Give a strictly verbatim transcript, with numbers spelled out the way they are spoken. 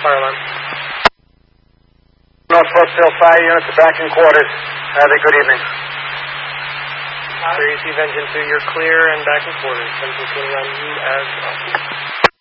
fire alarm. North Brooksville fire units are back in quarters. Have a good evening. Three Receive Engine two, you're clear and back in quarters. Engine two on you as well.